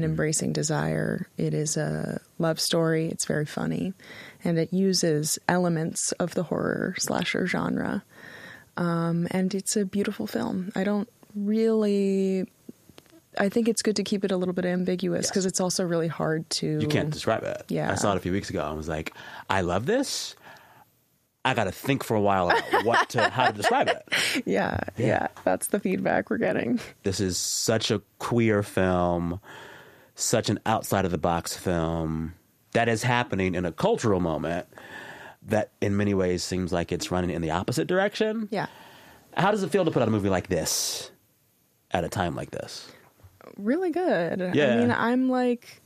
Embracing Desire. It is a love story. It's very funny, and it uses elements of the horror slasher genre. And it's a beautiful film. I think it's good to keep it a little bit ambiguous because it's also really hard to... You can't describe it. Yeah. I saw it a few weeks ago and was like, I love this. I got to think for a while about how to describe it. Yeah. That's the feedback we're getting. This is such a queer film, such an outside of the box film that is happening in a cultural moment that in many ways seems like it's running in the opposite direction. Yeah. How does it feel to put out a movie like this at a time like this? Really good. Yeah. I mean, I'm like,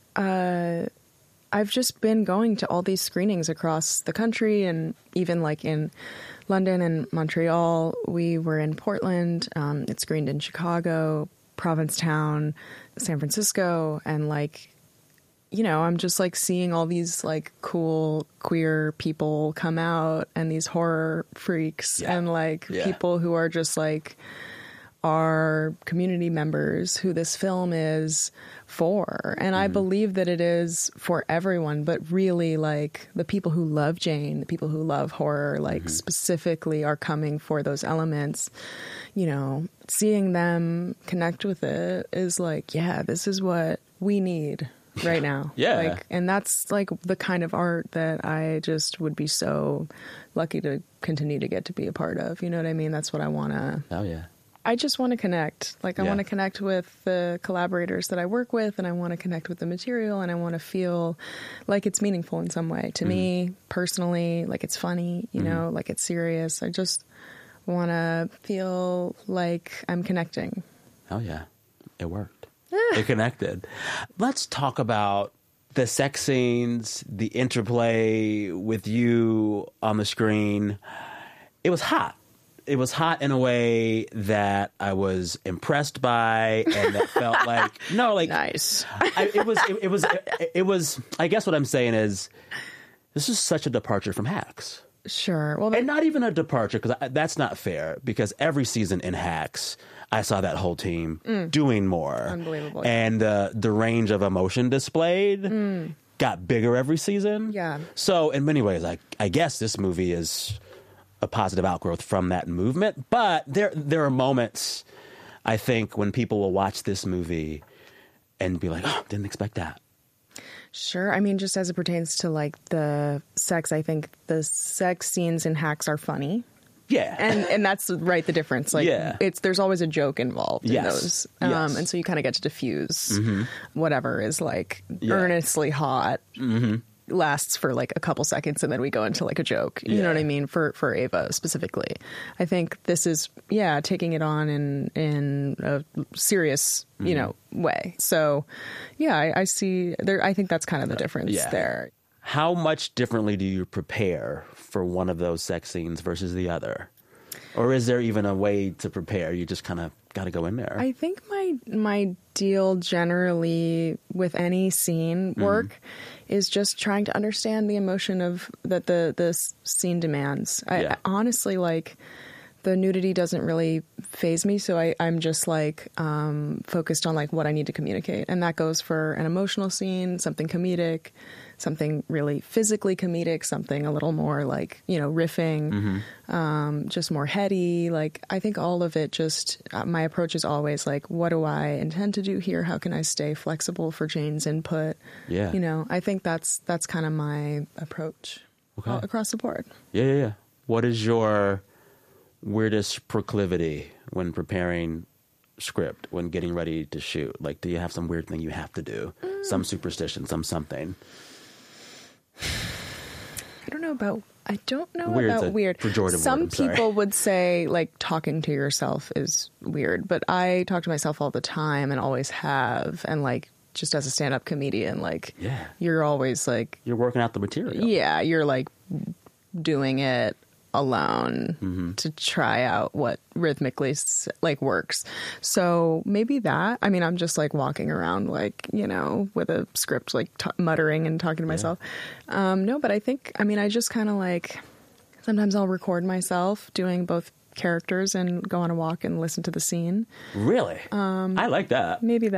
I've just been going to all these screenings across the country, and even like in London and Montreal. We were in Portland. It screened in Chicago, Provincetown, San Francisco, and like, you know, I'm just like seeing all these like cool queer people come out, and these horror freaks, and like people who are just like our community members who this film is for. And I believe that it is for everyone, but really like the people who love Jane, the people who love horror, like specifically are coming for those elements. You know, seeing them connect with it is like, yeah, this is what we need right now. Like, and that's like the kind of art that I just would be so lucky to continue to get to be a part of. You know what I mean? That's what I want to. Oh, yeah. I just want to connect. Like, I want to connect with the collaborators that I work with, and I want to connect with the material, and I want to feel like it's meaningful in some way to me personally, like it's funny, you know, like it's serious. I just want to feel like I'm connecting. Oh, yeah. It worked. It connected. Let's talk about the sex scenes, the interplay with you on the screen. It was hot. It was hot in a way that I was impressed by, and that felt like nice. It was. I guess what I'm saying is, this is such a departure from Hacks. Sure. Well, and not even a departure, because that's not fair. Because every season in Hacks, I saw that whole team doing more. Unbelievable. And the range of emotion displayed got bigger every season. Yeah. So in many ways, I guess this movie is a positive outgrowth from that movement. But there are moments, I think, when people will watch this movie and be like, oh, didn't expect that. Sure. I mean, just as it pertains to like the sex, I think the sex scenes in Hacks are funny. Yeah. And that's the difference. Like there's always a joke involved in those. And so you kind of get to diffuse whatever is like earnestly hot. Lasts for like a couple seconds, and then we go into like a joke. You know what I mean? For Ava specifically, I think this is taking it on in a serious you know way. So I see there. I think that's kind of the difference there. How much differently do you prepare for one of those sex scenes versus the other, or is there even a way to prepare? You just kind of got to go in there. I think my deal generally with any scene work is just trying to understand the emotion of that the scene demands. I honestly, like, the nudity doesn't really faze me, so I'm just like focused on like what I need to communicate, and that goes for an emotional scene, something comedic, something really physically comedic, something a little more like, you know, riffing, just more heady. Like, I think all of it just, my approach is always like, what do I intend to do here? How can I stay flexible for Jane's input? Yeah. You know, I think that's kind of my approach across the board. Yeah. What is your weirdest proclivity when preparing script, when getting ready to shoot? Like, do you have some weird thing you have to do? Some superstition, something? I don't know about weird. Pejorative Some word, people would say like talking to yourself is weird, but I talk to myself all the time and always have. And like, just as a stand-up comedian, like you're always like, you're working out the material. Yeah. You're like doing it alone to try out what rhythmically like works. So maybe that, I mean, I'm just like walking around like, you know, with a script, like muttering and talking to myself. No, but I think, I mean, I just kind of like, sometimes I'll record myself doing both characters and go on a walk and listen to the scene. Really? I like that. Maybe that.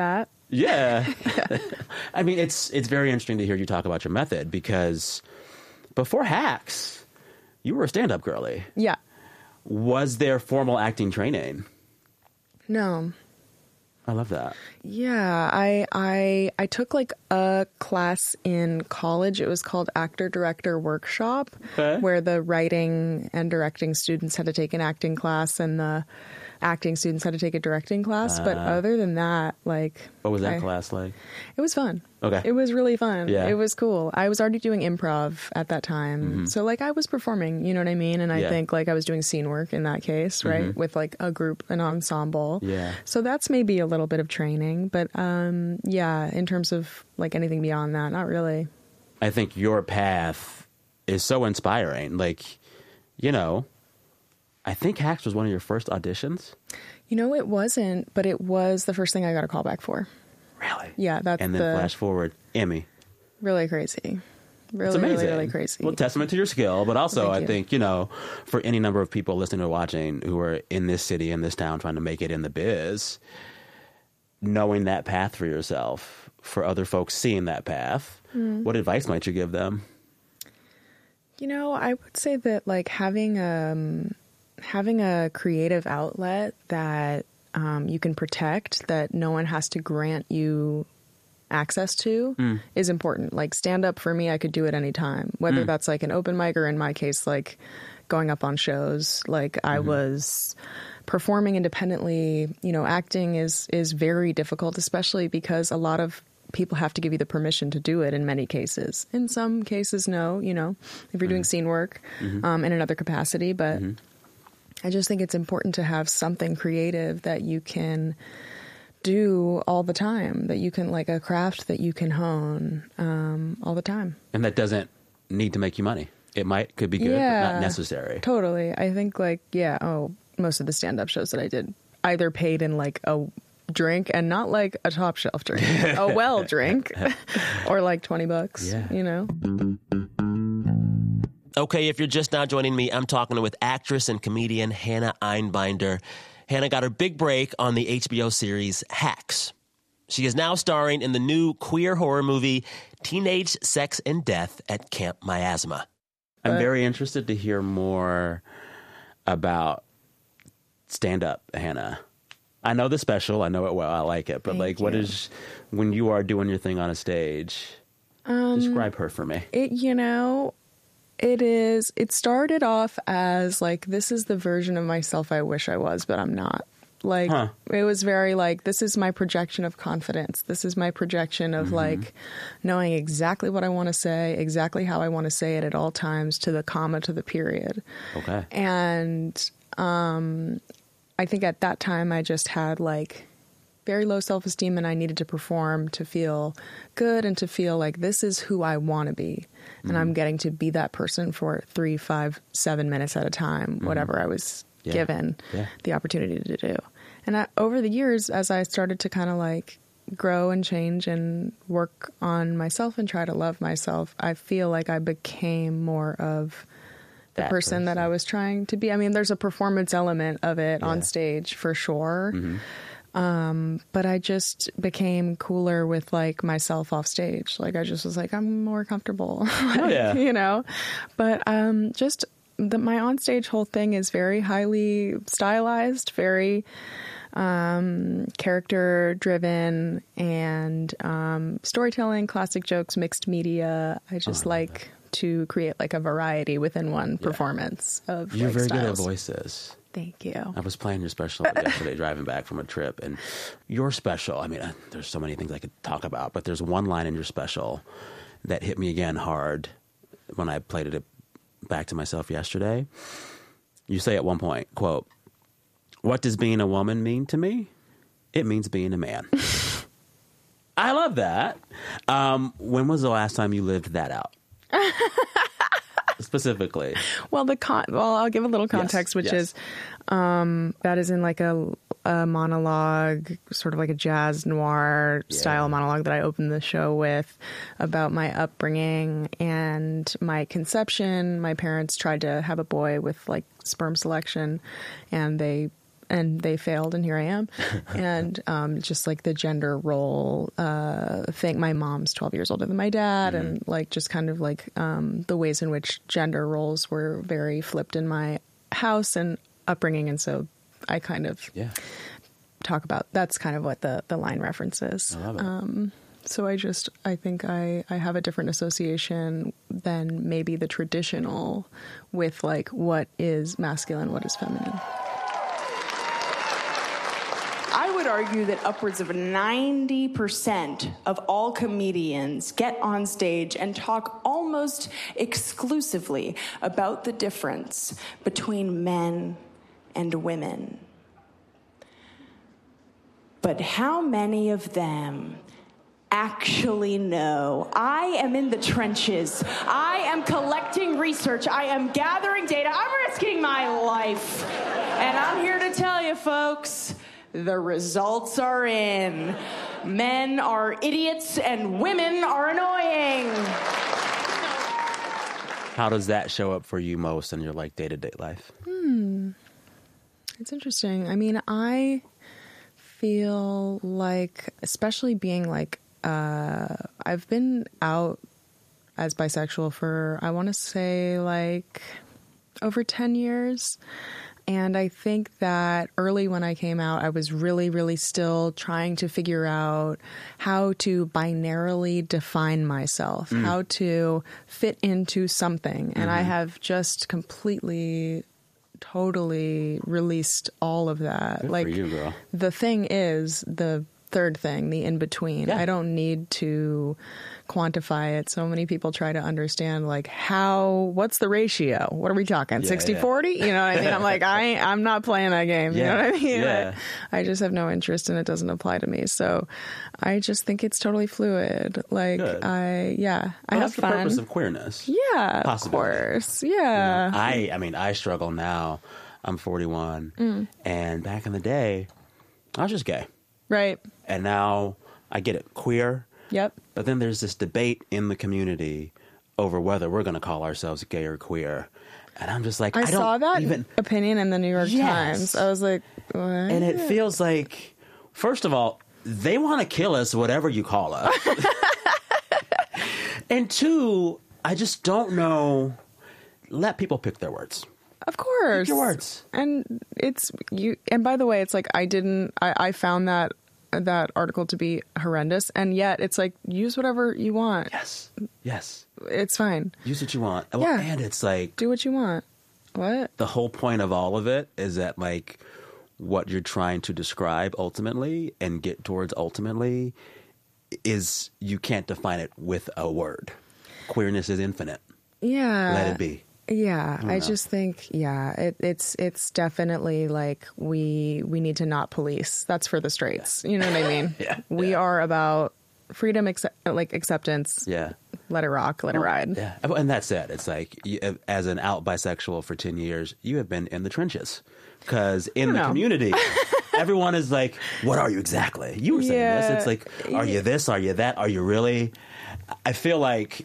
Yeah. I mean, it's very interesting to hear you talk about your method, because before Hacks, you were a stand-up girly. Yeah. Was there formal acting training? No. I love that. Yeah, I took like a class in college. It was called Actor Director Workshop, where the writing and directing students had to take an acting class and the acting students had to take a directing class. But other than that, like... What was that class like? It was fun. Okay. It was really fun. Yeah. It was cool. I was already doing improv at that time. So like I was performing, you know what I mean? And I think like I was doing scene work in that case, right? With like a group, an ensemble. Yeah. So that's maybe a little bit of training. But yeah, in terms of like anything beyond that, not really. I think your path is so inspiring. Like, you know, I think Hacks was one of your first auditions. You know, it wasn't, but it was the first thing I got a call back for. Really? Yeah, that's and then flash forward, Emmy. Really crazy. It's amazing. Really crazy. Well, testament to your skill, but also Thank you. I think, you know, for any number of people listening or watching who are in this city, in this town, trying to make it in the biz, knowing that path for yourself, for other folks seeing that path, what advice might you give them? You know, I would say that like having a creative outlet that you can protect, that no one has to grant you access to, is important. Like stand up for me, I could do it anytime, whether that's like an open mic or in my case, like going up on shows. Like I was performing independently. You know, acting is very difficult, especially because a lot of people have to give you the permission to do it in many cases. In some cases, no, you know, if you're doing scene work in another capacity. But I just think it's important to have something creative that you can do all the time, that you can, like a craft that you can hone all the time. And that doesn't need to make you money. It could be good, but not necessary. Totally. I think like, most of the stand-up shows that I did either paid in like a drink, and not like a top shelf drink, a well drink, or like $20, you know? Okay, if you're just now joining me, I'm talking with actress and comedian Hannah Einbinder. Hannah got her big break on the HBO series Hacks. She is now starring in the new queer horror movie Teenage Sex and Death at Camp Miasma. I'm very interested to hear more about stand-up, Hannah. I know the special. I know it well. I like it. But Thank what you. is, when you are doing your thing on a stage, describe her for me. It started off as like, this is the version of myself I wish I was, but I'm not. Like, it was very like, this is my projection of confidence. This is my projection of like knowing exactly what I want to say, exactly how I want to say it at all times, to the comma, to the period. Okay. And I think at that time I just had like very low self-esteem, and I needed to perform to feel good and to feel like this is who I want to be. And I'm getting to be that person for 3, 5, 7 minutes at a time, whatever I was given the opportunity to do. And over the years, as I started to kind of like grow and change and work on myself and try to love myself, I feel like I became more of the person that I was trying to be. I mean, there's a performance element of it on stage for sure. But I just became cooler with like myself off stage. Like I just was like, I'm more comfortable, you know, but just my onstage whole thing is very highly stylized, very character driven, and storytelling, classic jokes, mixed media. I just like to create like a variety within one performance of You're like, very styles. good at voices. Thank you. I was playing your special yesterday driving back from a trip, and your special, I mean, there's so many things I could talk about, but there's one line in your special that hit me again hard when I played it back to myself yesterday. You say at one point, quote, "What does being a woman mean to me? It means being a man." I love that. When was the last time you lived that out? Specifically. Well, I'll give a little context, which is that is in like a monologue, sort of like a jazz noir style monologue that I opened the show with, about my upbringing and my conception. My parents tried to have a boy with like sperm selection, and they and they failed, and here I am. And just like the gender role thing. My mom's 12 years older than my dad, and like just kind of like the ways in which gender roles were very flipped in my house and upbringing. And so I kind of talk about, that's kind of what the line references. I love it. So I think I have a different association than maybe the traditional with like what is masculine, what is feminine. I would argue that upwards of 90% of all comedians get on stage and talk almost exclusively about the difference between men and women. But how many of them actually know? I am in the trenches. I am collecting research. I am gathering data. I'm risking my life. And I'm here to tell you, folks, the results are in. Men are idiots and women are annoying. How does that show up for you most in your like day-to-day life? It's interesting. I mean, I feel like, especially being like, I've been out as bisexual for, I want to say like over 10 years. And I think that early when I came out, I was really, really still trying to figure out how to binarily define myself, how to fit into something. And I have just completely, totally released all of that. Good like for you, girl. The thing is the third thing, the in between. Yeah. I don't need to quantify it. So many people try to understand like what's the ratio? What are we talking? 60-40? You know what I mean? I'm like, I'm not playing that game. You know what I mean? Yeah. I just have no interest and it doesn't apply to me. So I just think it's totally fluid. Like Good. I have That's the fun. purpose of queerness. Yeah, of Possibility. course. Yeah. I mean, I struggle now. I'm 41. And back in the day, I was just gay. Right. And now I get it, queer. Yep. But then there's this debate in the community over whether we're going to call ourselves gay or queer. And I'm just like, I don't saw that even opinion in the New York Yes. Times. I was like, what? And it feels like, first of all, they want to kill us, whatever you call us. And two, I just don't know. Let people pick their words. Of course. Pick your words. And it's you. And by the way, it's like I found that article to be horrendous. And yet it's like, use whatever you want. Yes. It's fine. Use what you want. Yeah. And it's like, Do what you want. What? the whole point of all of it is that like what you're trying to describe ultimately and get towards ultimately is you can't define it with a word. Queerness is infinite. Yeah. Let it be. Yeah, I know. just think, it's definitely like we need to not police. That's for the straights. You know what I mean? We are about freedom, acceptance. Yeah. Let it rock, let it ride. Yeah. And that's it. It's like, as an out bisexual for 10 years, you have been in the trenches. Because in the community, everyone is like, what are you exactly? You were saying this. It's like, are you this? Are you that? Are you really? I feel like,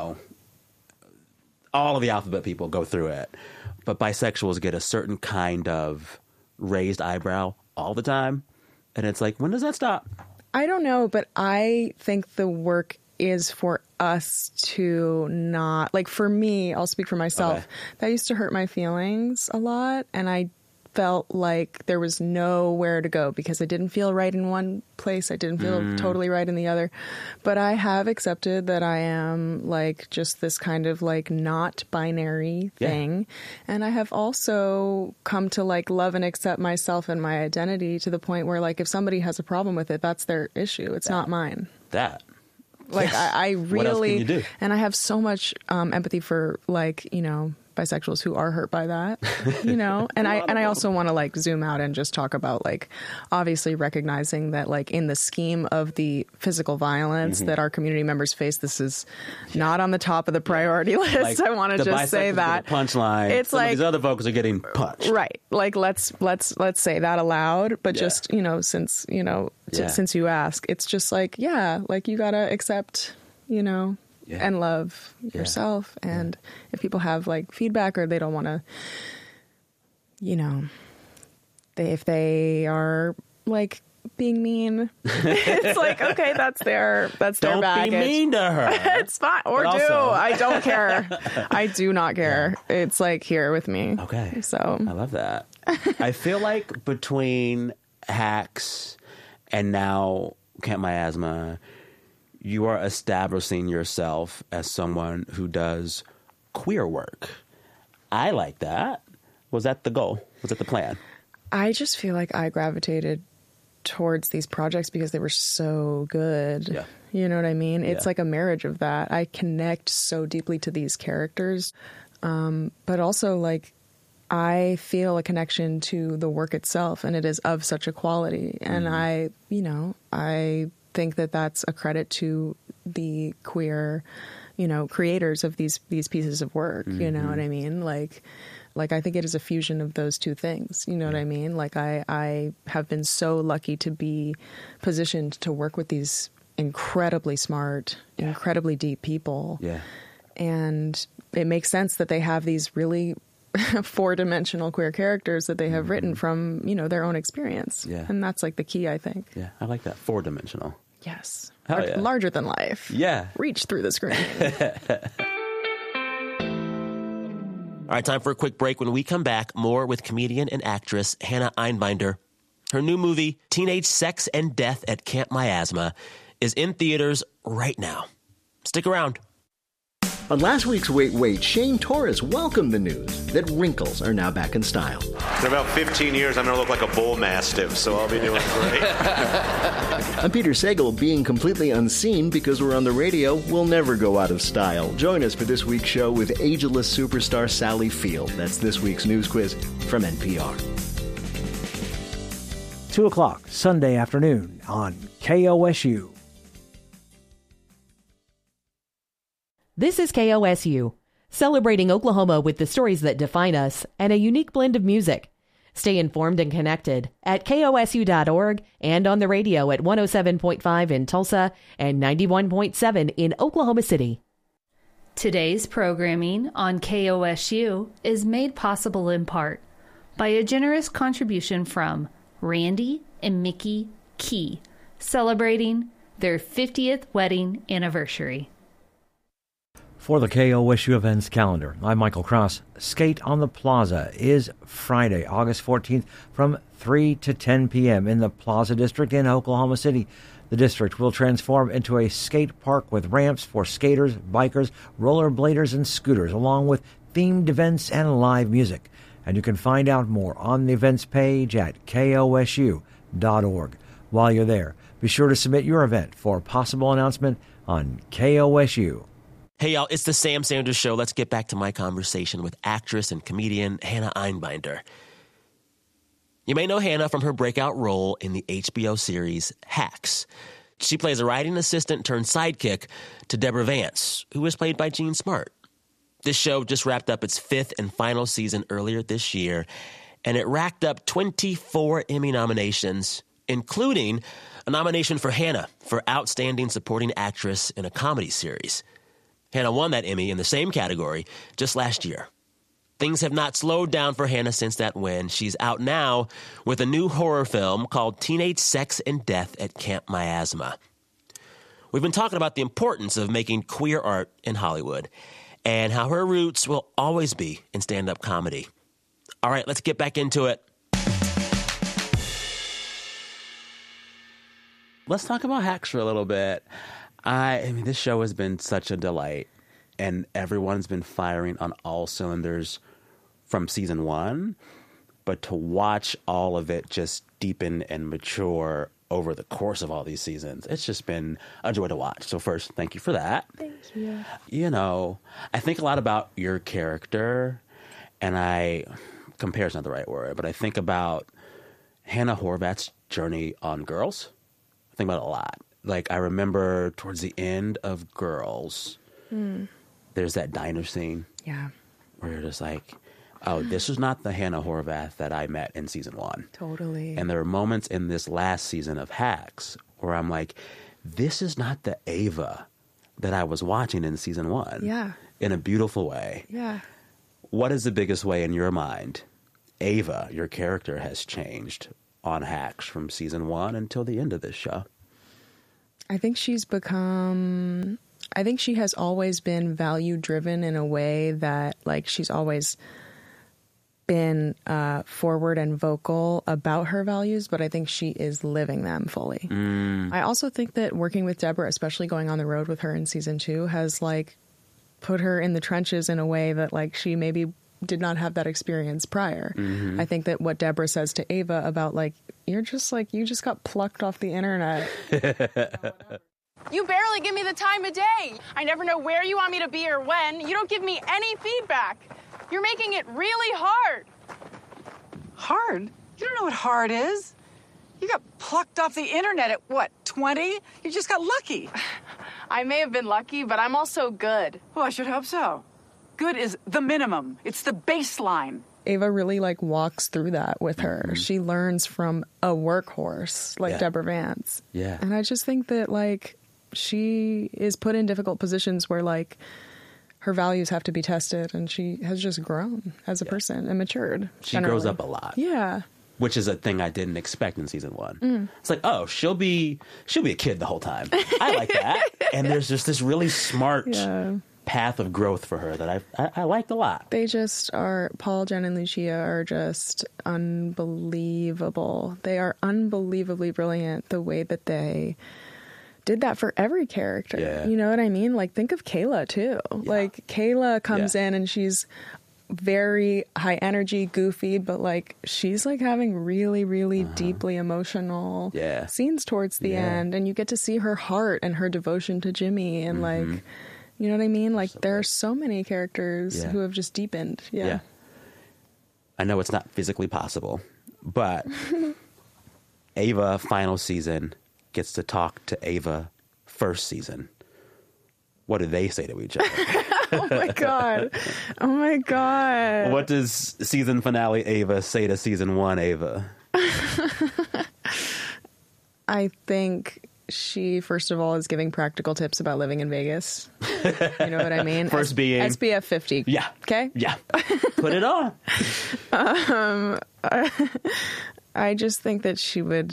all of the alphabet people go through it. But bisexuals get a certain kind of raised eyebrow all the time. And it's like, when does that stop? I don't know, but I think the work is for us to not, like for me, I'll speak for myself. Okay. That used to hurt my feelings a lot. And I felt like there was nowhere to go because I didn't feel right in one place. I didn't feel totally right in the other. But I have accepted that I am like just this kind of like not binary thing. And I have also come to like love and accept myself and my identity to the point where like if somebody has a problem with it, that's their issue. It's not mine. That. Like I really, What else can you do? And I have so much empathy for like, bisexuals who are hurt by that, and I also want to like zoom out and just talk about like obviously recognizing that like in the scheme of the physical violence that our community members face, this is not on the top of the priority list. Like, I want to just say that punchline. It's Some like of these other folks are getting punched. Right. Like let's say that aloud, but just, since, since you ask, it's just like, like you got to accept, and love yourself. And if people have like feedback or they don't want to, if they are like being mean, it's like, okay, that's their Don't baggage. be mean to her. It's fine. Or But do. also- I don't care. I do not care. It's like here with me. Okay. So I love that. I feel like between Hacks and now Camp Miasma, you are establishing yourself as someone who does queer work. I like that. Was that the goal? Was that the plan? I just feel like I gravitated towards these projects because they were so good. Yeah. You know what I mean? It's Yeah. like a marriage of that. I connect so deeply to these characters. But also like I feel a connection to the work itself, and it is of such a quality. And I think that that's a credit to the queer, creators of these pieces of work. You know what I mean? Like I think it is a fusion of those two things. You know what I mean? Like I have been so lucky to be positioned to work with these incredibly smart, incredibly deep people. Yeah. And it makes sense that they have these really four-dimensional queer characters that they have written from, their own experience. Yeah. And that's like the key, I think. Yeah. I like that. 4-dimensional. Yes. Hell yeah. Larger than life. Yeah. Reach through the screen. All right, time for a quick break. When we come back, more with comedian and actress Hannah Einbinder. Her new movie, Teenage Sex and Death at Camp Miasma, is in theaters right now. Stick around. On last week's Wait, Wait, Shane Torres welcomed the news that wrinkles are now back in style. In about 15 years, I'm going to look like a bull mastiff, so I'll be doing great. I'm Peter Sagal. Being completely unseen because we're on the radio will never go out of style. Join us for this week's show with ageless superstar Sally Field. That's this week's news quiz from NPR. 2 o'clock Sunday afternoon on KOSU. This is KOSU, celebrating Oklahoma with the stories that define us and a unique blend of music. Stay informed and connected at KOSU.org and on the radio at 107.5 in Tulsa and 91.7 in Oklahoma City. Today's programming on KOSU is made possible in part by a generous contribution from Randy and Mickey Key, celebrating their 50th wedding anniversary. For the KOSU events calendar, I'm Michael Cross. Skate on the Plaza is Friday, August 14th from 3 to 10 p.m. in the Plaza District in Oklahoma City. The district will transform into a skate park with ramps for skaters, bikers, rollerbladers, and scooters, along with themed events and live music. And you can find out more on the events page at kosu.org. While you're there, be sure to submit your event for a possible announcement on KOSU. Hey, y'all, it's the Sam Sanders Show. Let's get back to my conversation with actress and comedian Hannah Einbinder. You may know Hannah from her breakout role in the HBO series Hacks. She plays a writing assistant turned sidekick to Deborah Vance, who is played by Jean Smart. This show just wrapped up its 5th and final season earlier this year, and it racked up 24 Emmy nominations, including a nomination for Hannah for Outstanding Supporting Actress in a Comedy Series. Hannah won that Emmy in the same category just last year. Things have not slowed down for Hannah since that win. She's out now with a new horror film called Teenage Sex and Death at Camp Miasma. We've been talking about the importance of making queer art in Hollywood and how her roots will always be in stand-up comedy. All right, let's get back into it. Let's talk about Hacks for a little bit. I mean, this show has been such a delight, and everyone's been firing on all cylinders from season 1. But to watch all of it just deepen and mature over the course of all these seasons, it's just been a joy to watch. So first, thank you for that. Thank you. I think a lot about your character, and compare's not the right word, but I think about Hannah Horvath's journey on Girls. I think about it a lot. Like, I remember towards the end of Girls, there's that diner scene. Yeah. Where you're just like, oh, this is not the Hannah Horvath that I met in season 1. Totally. And there are moments in this last season of Hacks where I'm like, this is not the Ava that I was watching in season 1. Yeah. In a beautiful way. Yeah. What is the biggest way in your mind Ava, your character, has changed on Hacks from season 1 until the end of this show? I think she has always been value driven in a way that, like, she's always been forward and vocal about her values, but I think she is living them fully. I also think that working with Deborah, especially going on the road with her in season 2, has like put her in the trenches in a way that like she maybe did not have that experience prior. I think that what Deborah says to Ava about like, you just got plucked off the internet. You barely give me the time of day. I never know where you want me to be or when. You don't give me any feedback. You're making it really hard. Hard? You don't know what hard is. You got plucked off the internet at, what, 20? You just got lucky. I may have been lucky, but I'm also good. Well, I should hope so. Good is the minimum. It's the baseline. Ava really like walks through that with her. She learns from a workhorse like Deborah Vance. Yeah. And I just think that like she is put in difficult positions where like her values have to be tested, and she has just grown as a person and matured. She grows up a lot. Yeah. Which is a thing I didn't expect in season 1. It's like, oh, she'll be a kid the whole time. I like that. And there's just this really smart path of growth for her that I liked a lot. They just are, Paul, Jen, and Lucia are just unbelievable. They are unbelievably brilliant the way that they did that for every character. Yeah. You know what I mean? Like, think of Kayla, too. Yeah. Like, Kayla comes in and she's very high energy, goofy, but, like, she's, like, having really, really deeply emotional scenes towards the end. And you get to see her heart and her devotion to Jimmy and, like, you know what I mean? Like, there are so many characters who have just deepened. Yeah. I know it's not physically possible, but Ava, final season, gets to talk to Ava, first season. What do they say to each other? Oh my God. Oh my God. What does season finale Ava say to season 1 Ava? I think she, first of all, is giving practical tips about living in Vegas. You know what I mean? First being SPF 50. Yeah. Okay? Yeah. Put it on. I just think that she would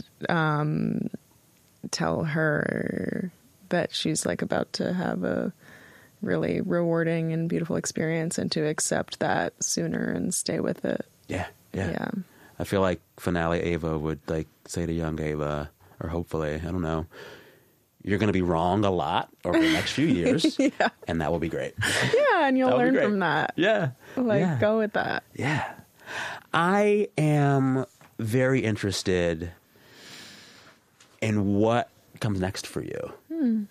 tell her that she's like about to have a really rewarding and beautiful experience and to accept that sooner and stay with it. Yeah. I feel like finale Ava would like say to young Ava, or hopefully, I don't know, you're going to be wrong a lot over the next few years, and that will be great. Yeah, and you'll learn from that. Yeah. Like, go with that. Yeah. I am very interested in what comes next for you.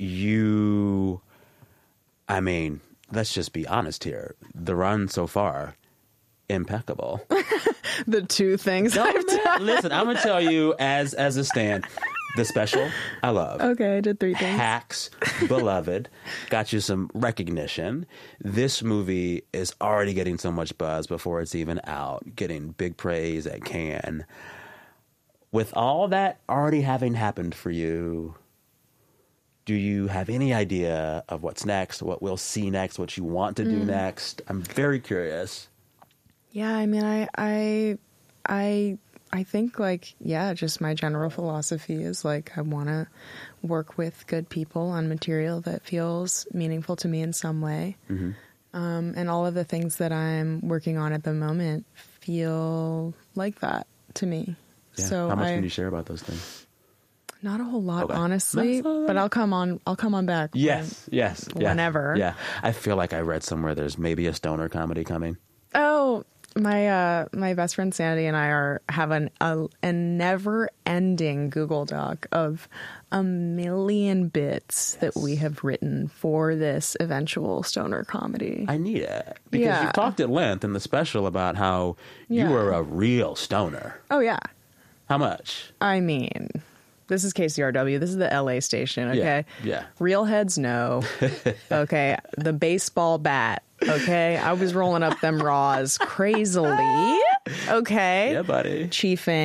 I mean, let's just be honest here. The run so far, impeccable. The two things I've done. Listen, I'm going to tell you as a stand, the special, I love. Okay, I did 3 things. Hacks, beloved, got you some recognition. This movie is already getting so much buzz before it's even out, getting big praise at Cannes. With all that already having happened for you, do you have any idea of what's next, what we'll see next, what you want to do next? I'm very curious. Yeah, I mean, I think, like, just my general philosophy is, like, I want to work with good people on material that feels meaningful to me in some way. And all of the things that I'm working on at the moment feel like that to me. Yeah. So how much can you share about those things? Not a whole lot, honestly, but I'll come on back. Yes. Whenever. Yeah. I feel like I read somewhere there's maybe a stoner comedy coming. Oh, my best friend Sandy and I have a never-ending Google Doc of a million bits that we have written for this eventual stoner comedy. I need it because you've talked at length in the special about how you were a real stoner. Oh yeah. How much? I mean, this is KCRW. This is the LA station. Okay. Yeah. Real heads know. Okay. The baseball bat. Okay. I was rolling up them raws crazily. Okay. Yeah, buddy. Chiefing.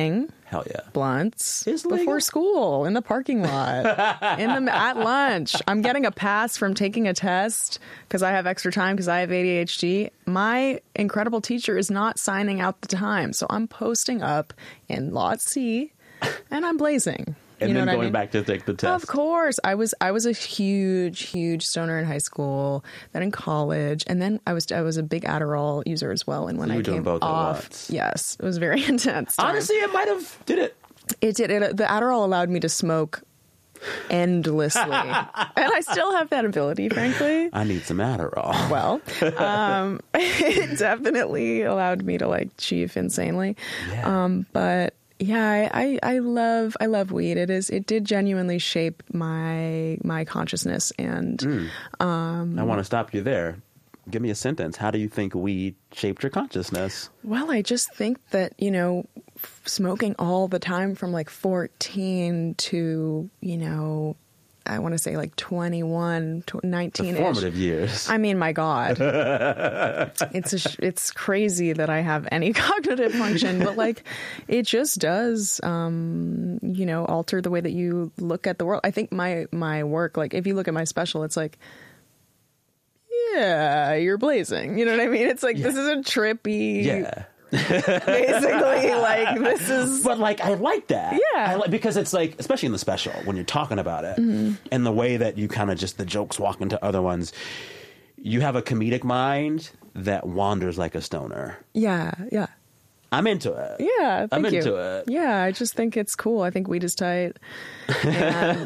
Hell yeah. blunts It's legal. before school in the parking lot, at lunch. I'm getting a pass from taking a test because I have extra time because I have ADHD. My incredible teacher is not signing out the time, so I'm posting up in Lot C, and I'm blazing. And you know then what I going mean? back to take the test. Of course. I was a huge stoner in high school, then in college, and then I was a big Adderall user as well. And when So you I were doing came both at off, once. yes, it was very intense. time. Honestly, it might have did it. It did. The Adderall allowed me to smoke endlessly, and I still have that ability, frankly. I need some Adderall. Well, it definitely allowed me to like chief insanely. Yeah. But yeah, I love weed. It did genuinely shape my consciousness, and I want to stop you there. Give me a sentence. How do you think weed shaped your consciousness? well, I just think that, smoking all the time from like 14 to, I want to say like 21 to 19 The formative years. I mean, my God, it's crazy that I have any cognitive function, but like it just does, alter the way that you look at the world. I think my work, like if you look at my special, it's like, yeah, you're blazing. You know what I mean? It's like, This is a trippy, Yeah. basically like this is. But like, I like that. Yeah. Because it's like, especially in the special, when you're talking about it, and the way that you kind of just, the jokes walk into other ones, you have a comedic mind that wanders like a stoner. Yeah. I'm into it. Yeah, I'm thank you. into it. Yeah, I just think it's cool. I think weed is tight. And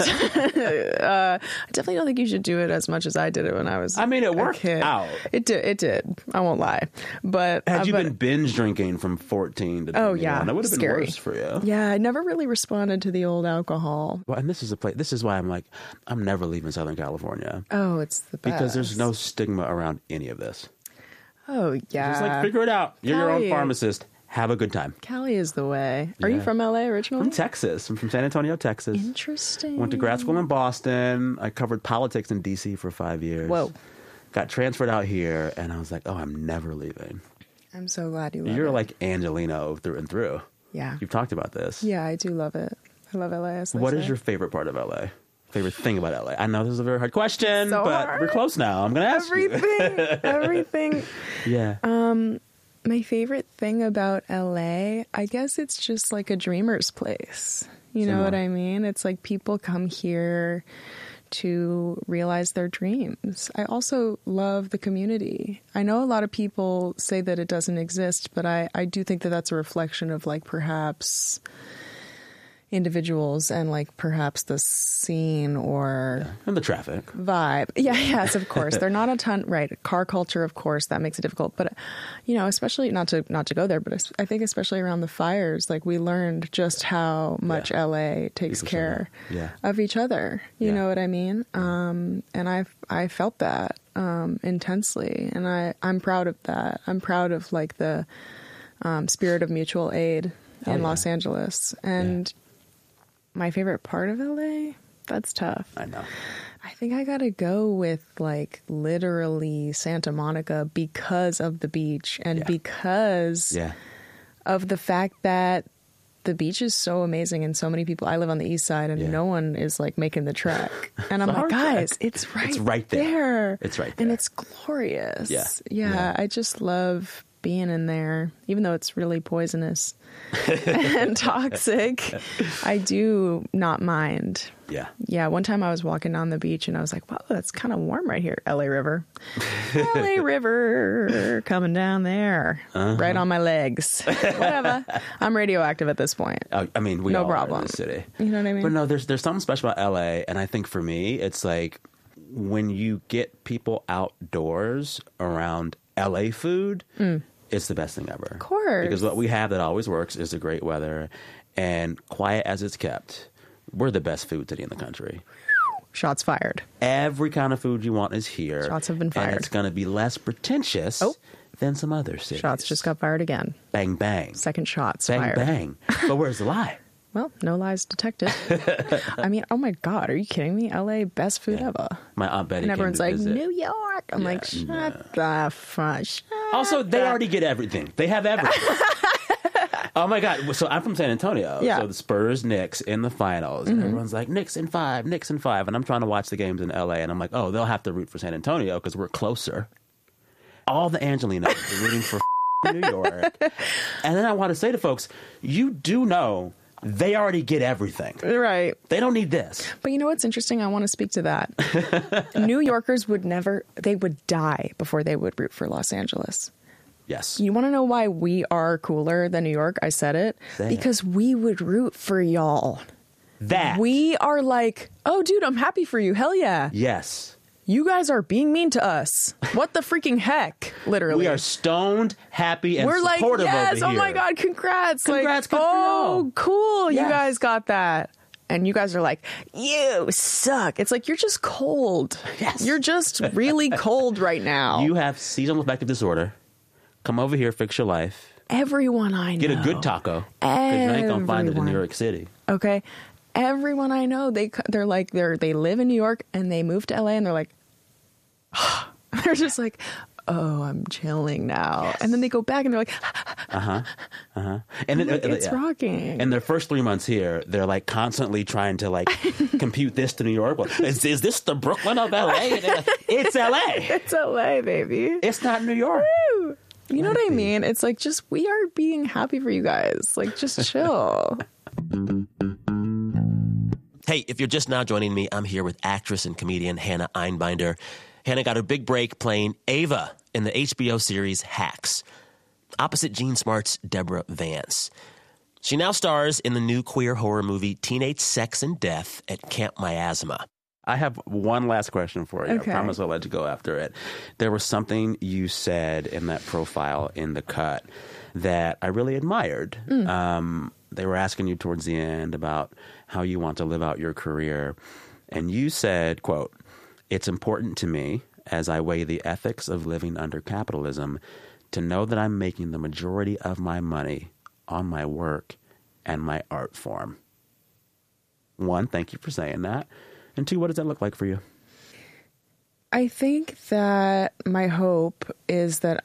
I definitely don't think you should do it as much as I did it when I was it worked out. It did. I won't lie. But Had you been binge drinking from 14 to 21, Oh, yeah. that would have been Scary. worse for you. Yeah, I never really responded to the old alcohol. Well, and this is why I'm like, I'm never leaving Southern California. Oh, it's the best. Because there's no stigma around any of this. Oh, yeah. Just like, figure it out. You're your own Cali- pharmacist. Have a good time. Cali is the way. Are you Yeah. from LA originally? From Texas. I'm from San Antonio, Texas. Interesting. Went to grad school in Boston. I covered politics in D.C. for 5 years. Whoa. Got transferred out here, and I was like, oh, I'm never leaving. I'm so glad you love You're it. like Angelino through and through. Yeah. You've talked about this. Yeah, I do love it. I love LA. As they What is say. your favorite part of LA? Favorite thing about LA? I know this is a very hard question, So but hard. we're close now. I'm going to ask you. Everything. Yeah. My favorite thing about LA, I guess it's just like a dreamer's place. You know Similar. what I mean? It's like people come here to realize their dreams. I also love the community. I know a lot of people say that it doesn't exist, but I do think that that's a reflection of like perhaps individuals and like perhaps the scene or And the traffic. vibe. Yes, of course. They're not a ton, right? Car culture, of course, that makes it difficult. But especially not to go there, but I think especially around the fires, like we learned just how much LA takes People care should know. Yeah. of each other. You Yeah. know what I mean? And I felt that intensely, and I'm proud of that. I'm proud of like the spirit of mutual aid in Los Angeles. And my favorite part of LA, that's tough. I know. I think I gotta go with like literally Santa Monica because of the beach and because of the fact that the beach is so amazing and so many people. I live on the east side and no one is like making the trek. And I'm It's a like, hard guys, trek. it's right right there. there. It's right And there. it's glorious. Yeah. Yeah. I just love being in there, even though it's really poisonous and toxic. I do not mind. Yeah. Yeah, one time I was walking down the beach and I was like, wow, that's kind of warm right here. LA River. LA River coming down there. Right on my legs. Whatever. I'm radioactive at this point. I mean, we No all are in problem. this city. You know what I mean? But no, there's something special about LA, and I think for me, it's like when you get people outdoors around LA food, it's the best thing ever. Of course. Because what we have that always works is the great weather, and quiet as it's kept, we're the best food city in the country. Shots fired. Every kind of food you want is here. Shots have been And fired. it's going to be less pretentious than some other cities. Shots just got fired again. Bang, bang. Second shots Bang, fired. bang. But where's the lie? Well, no lies detected. I mean, oh my God, are you kidding me? LA, best food ever. My Aunt Betty And came everyone's to like, visit. New York. I'm like, shut the fuck. Also, they already get everything. They have everything. Oh my God. So I'm from San Antonio. Yeah. So the Spurs, Knicks in the finals. And everyone's like, Knicks in 5, Knicks in 5. And I'm trying to watch the games in LA. And I'm like, oh, they'll have to root for San Antonio because we're closer. All the Angelinos are rooting for New York. And then I want to say to folks, you do know they already get everything. Right. They don't need this. But you know what's interesting? I want to speak to that. New Yorkers would die before they would root for Los Angeles. Yes. You want to know why we are cooler than New York? I said it. Because we would root for y'all. We are like, oh, dude, I'm happy for you. Hell yeah. Yes. You guys are being mean to us. What the freaking heck? Literally. We are stoned, happy, and we're like, supportive yes, over here. oh my God, congrats. Congrats, good for oh, y'all. cool. Yes. You guys got that. And you guys are like, you suck. It's like, you're just cold. Yes. You're just really cold right now. You have seasonal affective disorder. Come over here, fix your life. Everyone I know. Get a good taco. Because you ain't going to find it in New York City. Okay. Everyone I know, they're like, they live in New York and they move to LA and they're like, they're just like, oh, I'm chilling now. Yes. And then they go back and they're like, And then, it's rocking. And their first 3 months here, they're like constantly trying to like compute this to New York. Well, is this the Brooklyn of LA? It's LA. It's LA, baby. It's not New York. Woo! You know what I mean? It's like, just, we are being happy for you guys. Like, just chill. Hey, if you're just now joining me, I'm here with actress and comedian Hannah Einbinder. Hannah got her big break playing Ava in the HBO series Hacks, opposite Jean Smart's Deborah Vance. She now stars in the new queer horror movie Teenage Sex and Death at Camp Miasma. I have one last question for you. Okay. I promise I'll let you go after it. There was something you said in that profile in The Cut that I really admired. They were asking you towards the end about how you want to live out your career. And you said, quote, "It's important to me, as I weigh the ethics of living under capitalism, to know that I'm making the majority of my money on my work and my art form." One, thank you for saying that. And two, what does that look like for you? I think that my hope is that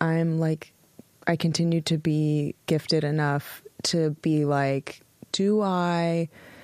I continue to be gifted enough to be like, do I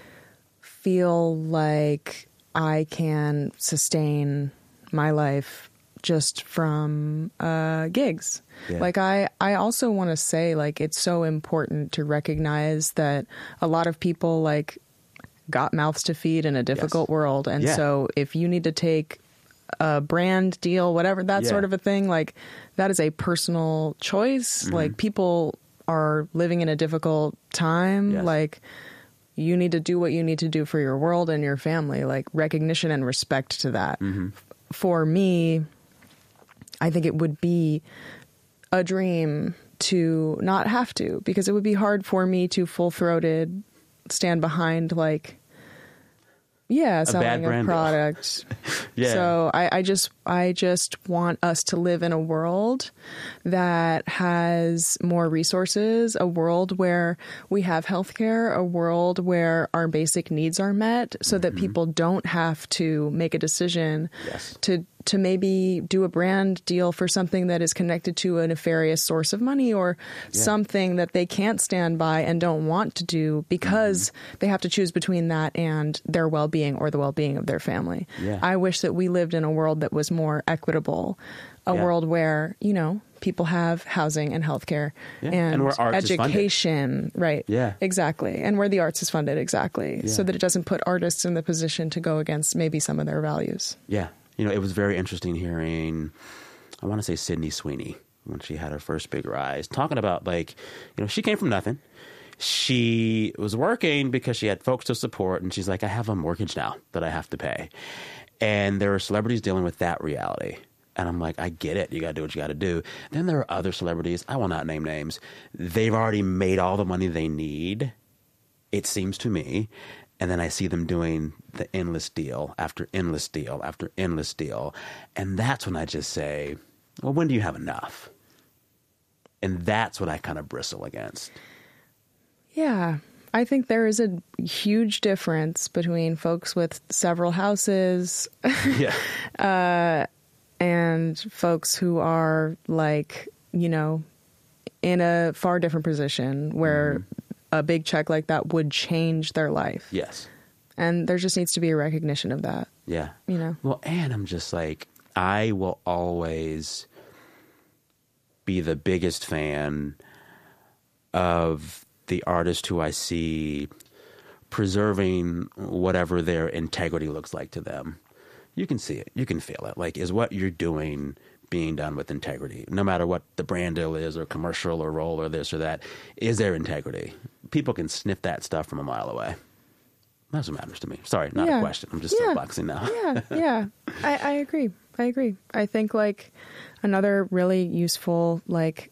feel like I can sustain my life just from gigs? Yeah. Like, I also want to say, like, it's so important to recognize that a lot of people, like, got mouths to feed in a difficult world. And so if you need to take a brand deal, whatever, that sort of a thing, like, that is a personal choice. Mm-hmm. Like, people are living in a difficult time. Yes. Like, you need to do what you need to do for your world and your family, like recognition and respect to that. Mm-hmm. For me, I think it would be a dream to not have to, because it would be hard for me to full-throated stand behind, like, selling a product. So I just want us to live in a world that has more resources, a world where we have healthcare, a world where our basic needs are met, so that people don't have to make a decision to maybe do a brand deal for something that is connected to a nefarious source of money, or something that they can't stand by and don't want to do because they have to choose between that and their well-being or the well-being of their family. Yeah. I wish that we lived in a world that was more equitable, a world where, you know, people have housing and healthcare and where arts education. Right. Yeah. Exactly. And where the arts is funded. Exactly. Yeah. So that it doesn't put artists in the position to go against maybe some of their values. Yeah. You know, it was very interesting hearing, I want to say Sydney Sweeney, when she had her first big rise, talking about, like, you know, she came from nothing. She was working because she had folks to support, and she's like, I have a mortgage now that I have to pay. And there are celebrities dealing with that reality. And I'm like, I get it. You got to do what you got to do. Then there are other celebrities, I will not name names. They've already made all the money they need, it seems to me. And then I see them doing the endless deal after endless deal after endless deal. And that's when I just say, well, when do you have enough? And that's what I kind of bristle against. Yeah. I think there is a huge difference between folks with several houses and folks who are, like, you know, in a far different position where a big check like that would change their life. Yes. And there just needs to be a recognition of that. Yeah. You know? Well, and I'm just like, I will always be the biggest fan of the artist who I see preserving whatever their integrity looks like to them. You can see it. You can feel it. Like, is what you're doing being done with integrity? No matter what the brand deal is or commercial or role or this or that, is there integrity? People can sniff that stuff from a mile away. That's what matters to me. Sorry, not a question. I'm just soapboxing now. Yeah. I agree. I think like another really useful, like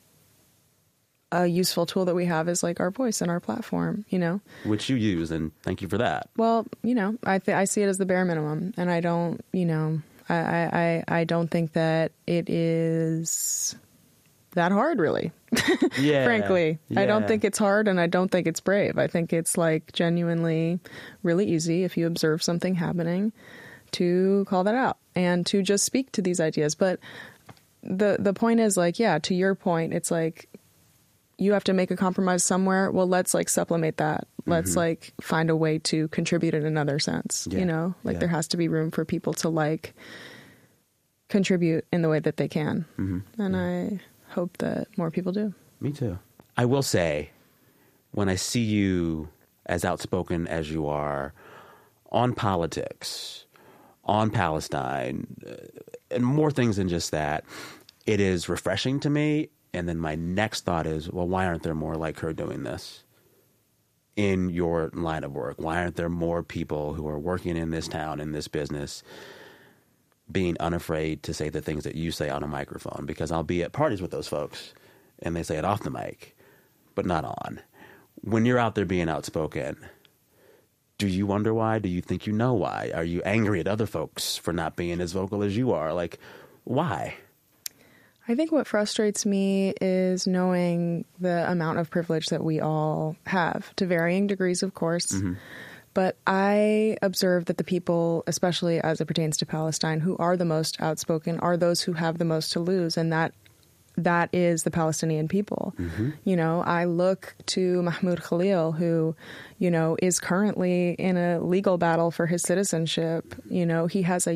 a useful tool that we have is like our voice and our platform, you know, which you use, and thank you for that. Well, you know, I see it as the bare minimum, and I don't, you know, I don't think that it is that hard, really. Yeah. Frankly, yeah. I don't think it's hard, and I don't think it's brave. I think it's like genuinely really easy if you observe something happening to call that out and to just speak to these ideas. But the point is, like, yeah, to your point, it's like you have to make a compromise somewhere. Well, let's like supplement that. Let's like find a way to contribute in another sense, you know, like there has to be room for people to like contribute in the way that they can. And I hope that more people do. Me too. I will say, when I see you as outspoken as you are on politics, on Palestine, and more things than just that, it is refreshing to me. And then my next thought is, well, why aren't there more like her doing this in your line of work? Why aren't there more people who are working in this town, in this business, being unafraid to say the things that you say on a microphone? Because I'll be at parties with those folks and they say it off the mic, but not on. When you're out there being outspoken, do you wonder why? Do you think you know why? Are you angry at other folks for not being as vocal as you are? Like, why? I think what frustrates me is knowing the amount of privilege that we all have, to varying degrees, of course. But I observe that the people, especially as it pertains to Palestine, who are the most outspoken are those who have the most to lose. And that is the Palestinian people. You know, I look to Mahmoud Khalil, who, you know, is currently in a legal battle for his citizenship. You know, he has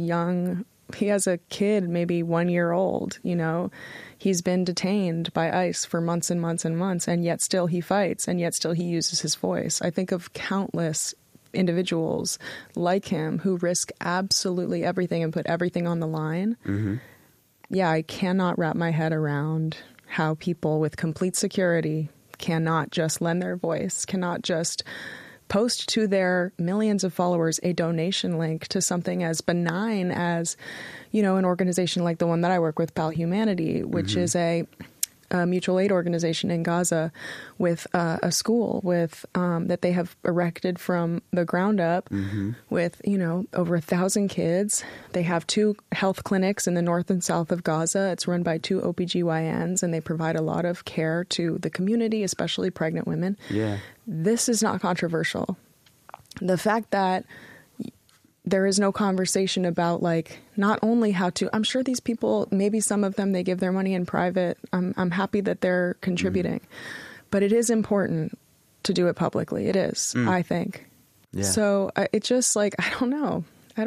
a kid, maybe 1 year old, you know, he's been detained by ICE for months and months and months, and yet still he fights, and yet still he uses his voice. I think of countless individuals like him who risk absolutely everything and put everything on the line. Yeah, I cannot wrap my head around how people with complete security cannot just lend their voice, cannot just post to their millions of followers a donation link to something as benign as, you know, an organization like the one that I work with, Pal Humanity, which is a mutual aid organization in Gaza with a school with that they have erected from the ground up with, you know, over 1,000 kids. They have 2 health clinics in the north and south of Gaza. It's run by 2 OBGYNs, and they provide a lot of care to the community, especially pregnant women. Yeah. This is not controversial. The fact that there is no conversation about, like, not only how to, I'm sure these people, maybe some of them, they give their money in private. I'm happy that they're contributing, but it is important to do it publicly. It is, I think. Yeah. So it just, like, I don't know.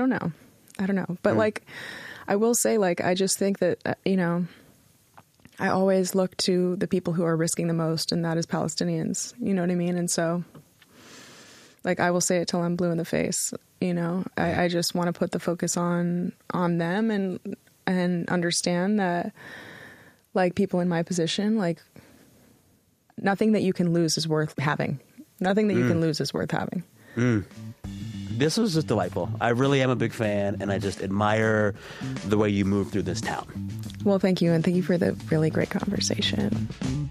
But like, I will say, like, I just think that, you know, I always look to the people who are risking the most, and that is Palestinians. You know what I mean? And so, like, I will say it till I'm blue in the face. You know, I just want to put the focus on them and understand that, like, people in my position, like, nothing that you can lose is worth having. Nothing that you can lose is worth having. This was just delightful. I really am a big fan, and I just admire the way you move through this town. Well, thank you, and thank you for the really great conversation.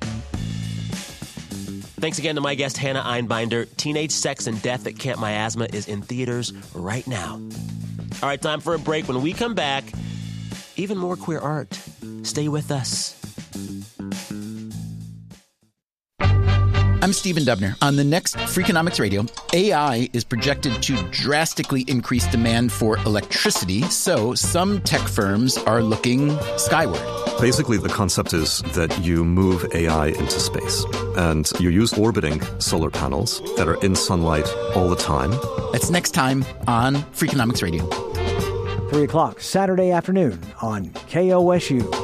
Thanks again to my guest, Hannah Einbinder. Teenage Sex and Death at Camp Miasma is in theaters right now. All right, time for a break. When we come back, even more queer art. Stay with us. I'm Stephen Dubner. On the next Freakonomics Radio, AI is projected to drastically increase demand for electricity, so some tech firms are looking skyward. Basically, the concept is that you move AI into space, and you use orbiting solar panels that are in sunlight all the time. That's next time on Freakonomics Radio. 3 o'clock Saturday afternoon on KOSU.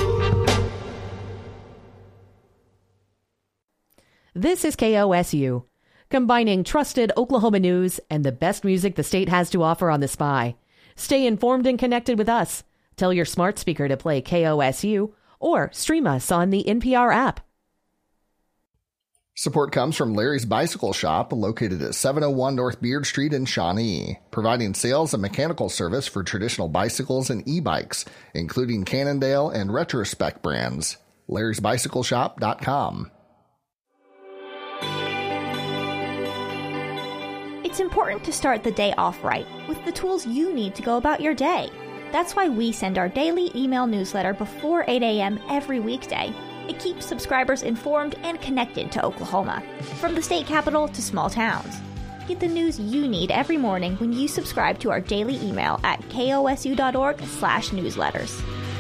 This is KOSU, combining trusted Oklahoma news and the best music the state has to offer on the Spy. Stay informed and connected with us. Tell your smart speaker to play KOSU or stream us on the NPR app. Support comes from Larry's Bicycle Shop, located at 701 North Beard Street in Shawnee, providing sales and mechanical service for traditional bicycles and e-bikes, including Cannondale and Retrospect brands. Larry'sBicycleShop.com. It's important to start the day off right with the tools you need to go about your day. That's why we send our daily email newsletter before 8 a.m. every weekday. It keeps subscribers informed and connected to Oklahoma, from the state capital to small towns. Get the news you need every morning when you subscribe to our daily email at kosu.org/newsletters.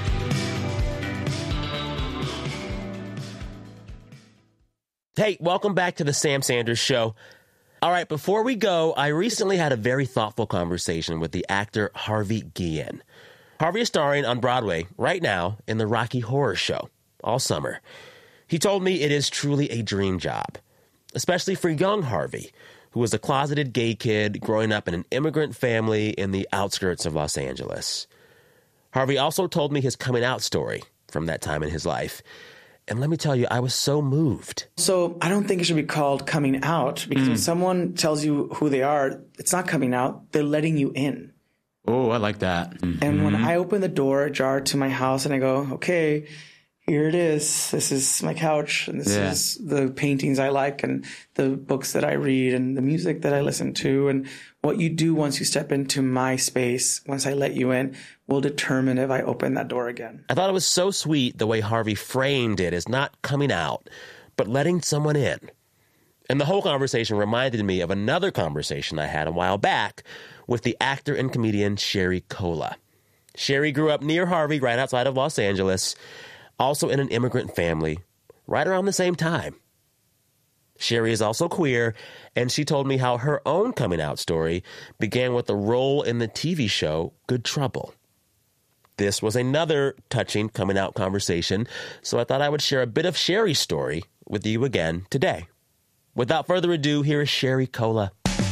Hey, welcome back to the Sam Sanders Show. All right, before we go, I recently had a very thoughtful conversation with the actor Harvey Guillen. Harvey is starring on Broadway right now in the Rocky Horror Show all summer. He told me it is truly a dream job, especially for young Harvey, who was a closeted gay kid growing up in an immigrant family in the outskirts of Los Angeles. Harvey also told me his coming out story from that time in his life. And let me tell you, I was so moved. So I don't think it should be called coming out, because when someone tells you who they are, it's not coming out. They're letting you in. Oh, I like that. Mm-hmm. And when I open the door ajar to my house and I go, okay, here it is. This is my couch, and this is the paintings I like, and the books that I read, and the music that I listen to, and what you do once you step into my space, once I let you in, will determine if I open that door again. I thought it was so sweet the way Harvey framed it as not coming out, but letting someone in. And the whole conversation reminded me of another conversation I had a while back with the actor and comedian Sherry Cola. Sherry grew up near Harvey, right outside of Los Angeles, also in an immigrant family, right around the same time. Sherry is also queer, and she told me how her own coming out story began with a role in the TV show Good Trouble. This was another touching coming out conversation, so I thought I would share a bit of Sherry's story with you again today. Without further ado, here is Sherry Cola.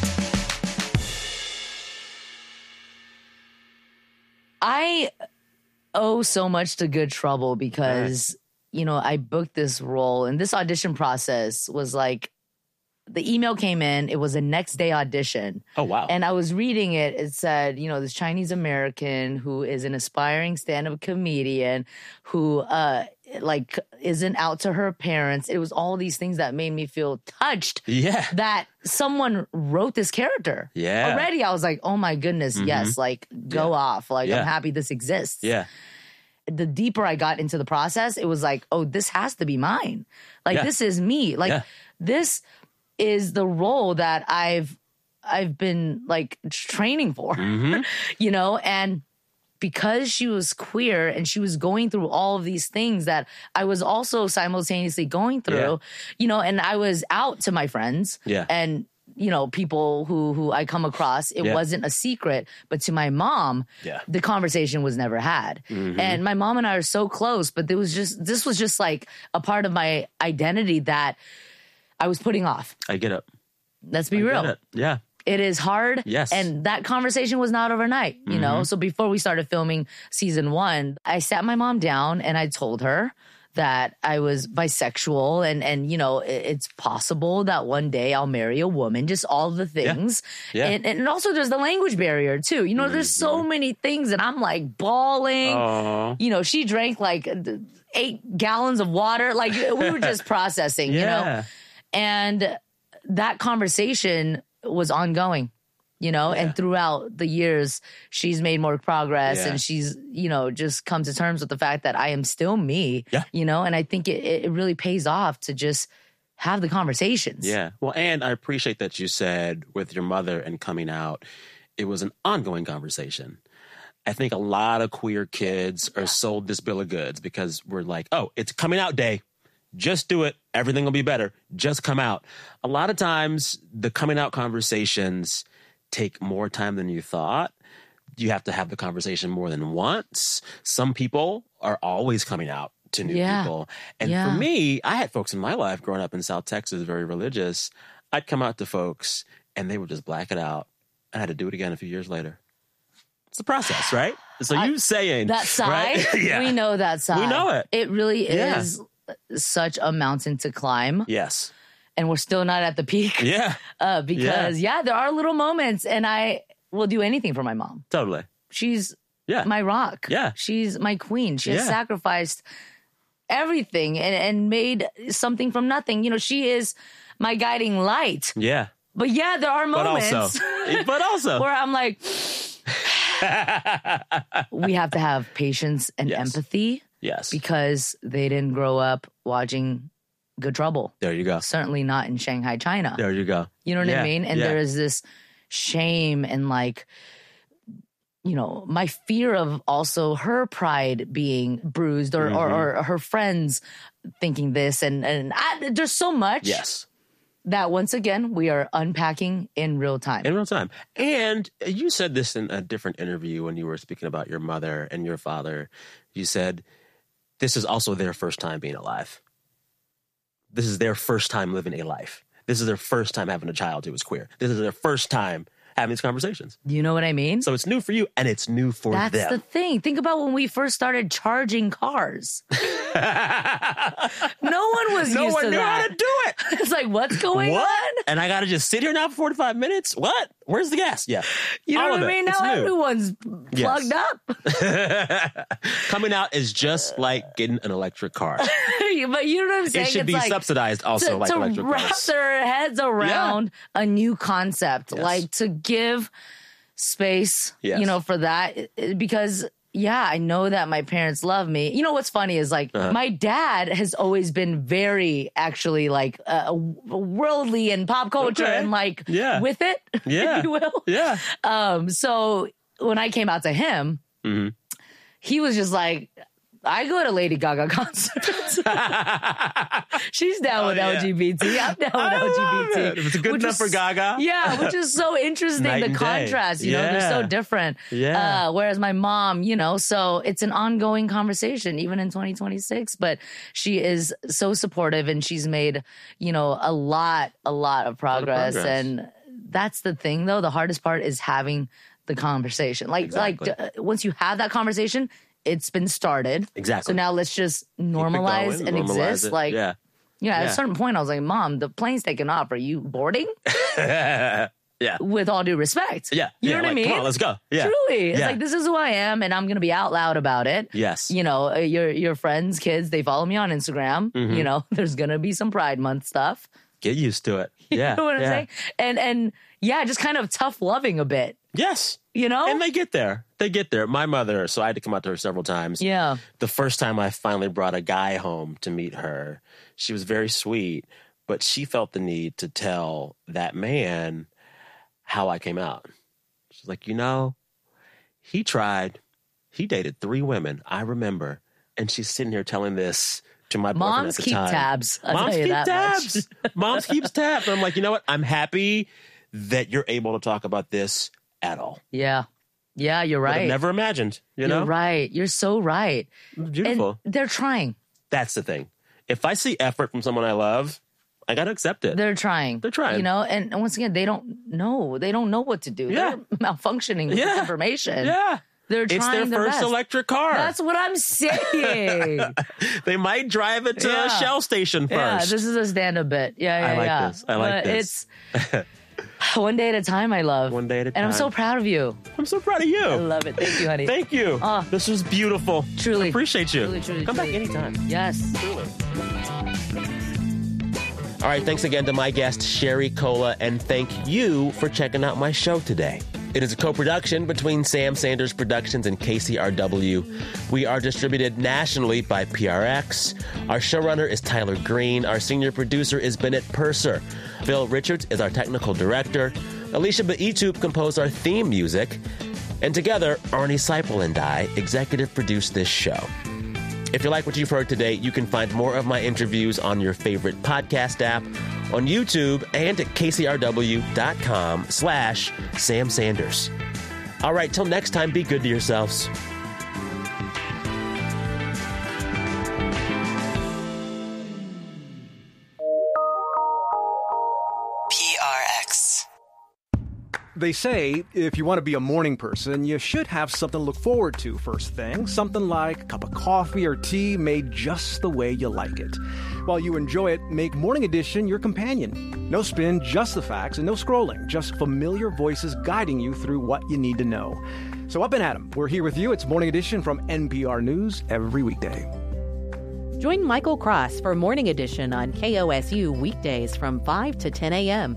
I owe so much to Good Trouble because, you know, I booked this role, and this audition process was like, the email came in, it was a next day audition. Oh, wow. And I was reading it, it said, you know, this Chinese American who is an aspiring stand-up comedian who, isn't out to her parents. It was all these things that made me feel touched. Yeah. That someone wrote this character. Yeah. Already I was like, oh my goodness, yes, like go off. Like I'm happy this exists. Yeah. The deeper I got into the process, it was like, oh, this has to be mine. Like this is me. Like this is the role that I've been like training for, you know, and because she was queer and she was going through all of these things that I was also simultaneously going through, you know, and I was out to my friends and, you know, people who I come across, it wasn't a secret, but to my mom, the conversation was never had. And my mom and I are so close, but this was just like a part of my identity that I was putting off. I get it. Let's be real. Yeah. It is hard. Yes. And that conversation was not overnight, you know? So before we started filming season 1, I sat my mom down and I told her that I was bisexual and you know, it's possible that one day I'll marry a woman, just all the things. Yeah. And also there's the language barrier too. You know, there's so many things and I'm like bawling. Aww. You know, she drank like 8 gallons of water. Like we were just processing, you know? And that conversation was ongoing, you know, and throughout the years, she's made more progress and she's, you know, just come to terms with the fact that I am still me, you know, and I think it really pays off to just have the conversations. Yeah. Well, and I appreciate that you said with your mother and coming out, it was an ongoing conversation. I think a lot of queer kids are sold this bill of goods because we're like, oh, it's coming out day. Just do it. Everything will be better. Just come out. A lot of times the coming out conversations take more time than you thought. You have to have the conversation more than once. Some people are always coming out to new people. And for me, I had folks in my life growing up in South Texas, very religious. I'd come out to folks and they would just black it out. I had to do it again a few years later. It's a process, right? So you saying that side, right? We know that side. We know it. It really is such a mountain to climb. Yes. And we're still not at the peak. Yeah. Because there are little moments, and I will do anything for my mom. Totally. She's my rock. Yeah. She's my queen. She has sacrificed everything and made something from nothing. You know, she is my guiding light. Yeah. But there are moments but also where I'm like, we have to have patience and empathy. Yes. Because they didn't grow up watching Good Trouble. There you go. Certainly not in Shanghai, China. There you go. You know what I mean? And there is this shame and like, you know, my fear of also her pride being bruised or her friends thinking this. And there's so much. Yes. That once again, we are unpacking in real time. In real time. And you said this in a different interview when you were speaking about your mother and your father. You said, this is also their first time being alive. This is their first time living a life. This is their first time having a child who is queer. This is their first time having these conversations. You know what I mean? So it's new for you and it's new for them. That's the thing. Think about when we first started charging cars. No one was used to that. No one knew how to do it. It's like, what's going on? And I got to just sit here now for 45 minutes? What? Where's the gas? Yeah. You know what I mean? Now everyone's plugged up. Coming out is just like getting an electric car. But you know what I'm saying? It should be subsidized also like electric cars. To wrap their heads around a new concept, like to give space, you know, for that. Because I know that my parents love me. You know what's funny is like my dad has always been very actually like worldly and pop culture and like with it, if you will. Yeah. So when I came out to him, he was just like, I go to Lady Gaga concerts. She's down with LGBT. I'm down with LGBT. If it's good enough for Gaga. Yeah, which is so interesting. The contrast, you know, they're so different. Yeah. Whereas my mom, you know, so it's an ongoing conversation, even in 2026. But she is so supportive and she's made, you know, a lot of progress. And that's the thing, though. The hardest part is having the conversation. Like once you have that conversation, it's been started. Exactly. So now let's just normalize and exist. It. Like, at a certain point, I was like, Mom, the plane's taking off. Are you boarding? With all due respect. Yeah. You know what I mean? Come on, let's go. Yeah. Truly. It's like, this is who I am, and I'm going to be out loud about it. Yes. You know, your friends, kids, they follow me on Instagram. You know, there's going to be some Pride Month stuff. Get used to it. Yeah. You know what I'm saying? And just kind of tough loving a bit. Yes. You know? And they get there. My mother, so I had to come out to her several times. Yeah. The first time I finally brought a guy home to meet her, she was very sweet, but she felt the need to tell that man how I came out. She's like, you know, he dated 3 women, I remember. And she's sitting here telling this to my boyfriend at the time. Moms keep tabs. Moms keep tabs. Moms keeps tabs. And I'm like, you know what? I'm happy that you're able to talk about this at all. Yeah. Yeah, you're right. I've never imagined, you know? You're right. You're so right. Beautiful. And they're trying. That's the thing. If I see effort from someone I love, I got to accept it. They're trying. They're trying. You know, and once again, they don't know. They don't know what to do. Yeah. They're malfunctioning with this information. Yeah. They're trying It's their first best. electric car. That's what I'm saying. They might drive it to a Shell station first. Yeah, this is a stand-up bit. I like this. I like this. It's one day at a time, I love. One day at a time. And I'm so proud of you. I'm so proud of you. I love it. Thank you, honey. Thank you. This was beautiful. Truly. I appreciate you. Truly. Come back anytime. Yes. Truly. All right, thanks again to my guest, Sherry Cola, and thank you for checking out my show today. It is a co-production between Sam Sanders Productions and KCRW. We are distributed nationally by PRX. Our showrunner is Tyler Green. Our senior producer is Bennett Purser. Phil Richards is our technical director. Alicia Baitup composed our theme music. And together, Arnie Seipel and I executive produced this show. If you like what you've heard today, you can find more of my interviews on your favorite podcast app, on YouTube, and at kcrw.com/Sam Sanders. All right, till next time, be good to yourselves. PRX. They say if you want to be a morning person, you should have something to look forward to first thing. Something like a cup of coffee or tea made just the way you like it. While you enjoy it, make Morning Edition your companion. No spin, just the facts, and no scrolling. Just familiar voices guiding you through what you need to know. So up and at 'em. We're here with you. It's Morning Edition from NPR News every weekday. Join Michael Cross for Morning Edition on KOSU weekdays from 5 to 10 a.m.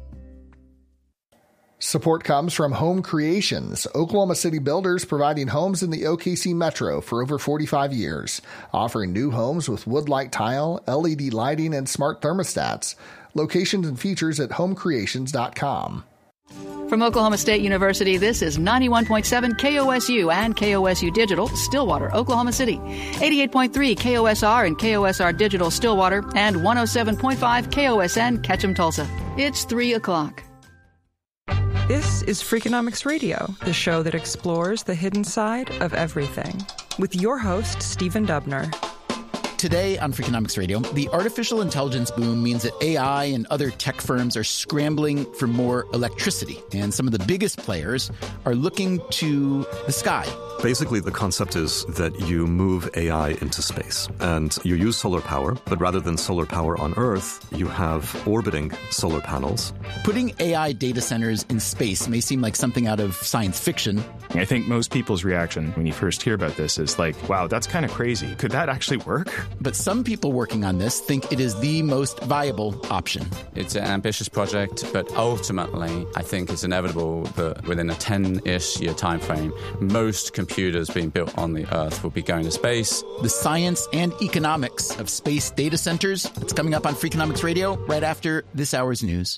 Support comes from Home Creations, Oklahoma City builders providing homes in the OKC Metro for over 45 years, offering new homes with wood-light tile, LED lighting, and smart thermostats. Locations and features at homecreations.com. From Oklahoma State University, this is 91.7 KOSU and KOSU Digital, Stillwater, Oklahoma City. 88.3 KOSR and KOSR Digital, Stillwater, and 107.5 KOSN, Ketchum, Tulsa. It's 3 o'clock. This is Freakonomics Radio, the show that explores the hidden side of everything, with your host, Stephen Dubner. Today on Freakonomics Radio, the artificial intelligence boom means that AI and other tech firms are scrambling for more electricity. And some of the biggest players are looking to the sky. Basically, the concept is that you move AI into space and you use solar power, but rather than solar power on Earth, you have orbiting solar panels. Putting AI data centers in space may seem like something out of science fiction. I think most people's reaction when you first hear about this is like, wow, that's kind of crazy. Could that actually work? But some people working on this think it is the most viable option. It's an ambitious project, but ultimately, I think it's inevitable that within a 10-ish year time frame, most computers being built on the Earth will be going to space. The science and economics of space data centers. It's coming up on Freakonomics Radio right after this hour's news.